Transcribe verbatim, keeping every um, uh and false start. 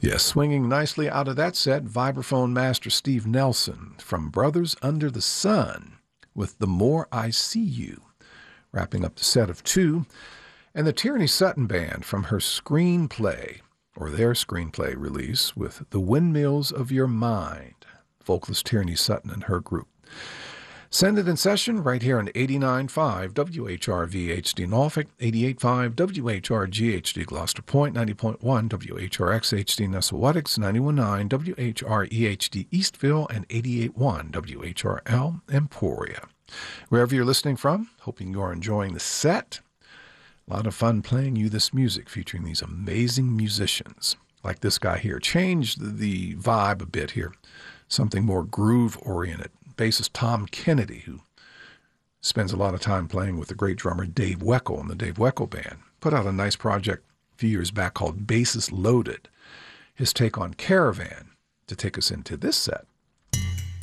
Yes, swinging nicely out of that set, vibraphone master Steve Nelson from Brothers Under the Sun with The More I See You, wrapping up the set of two, and the Tierney Sutton Band from her screenplay, or their screenplay release, with The Windmills of Your Mind, vocalist Tierney Sutton and her group. Send it in session right here on eighty-nine point five W H R V H D Norfolk, eighty-eight point five W H R G H D Gloucester Point, ninety point one W H R X H D Nessawatix, ninety-one point nine W H R E H D Eastville, and eighty-eight point one W H R L Emporia. Wherever you're listening from, hoping you're enjoying the set. A lot of fun playing you this music featuring these amazing musicians, like this guy here. Changed the vibe a bit here, something more groove-oriented. Bassist Tom Kennedy, who spends a lot of time playing with the great drummer Dave Weckl in the Dave Weckl Band, put out a nice project a few years back called Bases Loaded, his take on Caravan, to take us into this set.